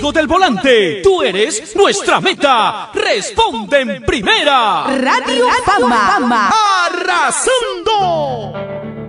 amigo del volante. Tú eres nuestra meta. Responde en primera. Radio Fama. ¡Arrasando!